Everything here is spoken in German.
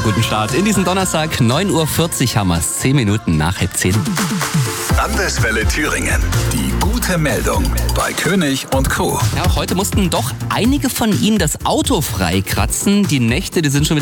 guten Start in diesen Donnerstag. 9.40 Uhr haben wir es, 10 Minuten nach 9:30. Landeswelle Thüringen. Die gute Meldung bei König und Co. Ja, auch heute mussten doch einige von Ihnen das Auto freikratzen. Die Nächte, die sind schon wieder